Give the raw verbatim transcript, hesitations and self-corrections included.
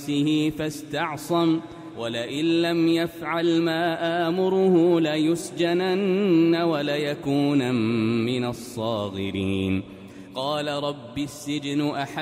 نفسه فاستعصم ولئن لم يفعل ما آمره ليسجنن وليكونن من الصاغرين. قال رب السجن أحب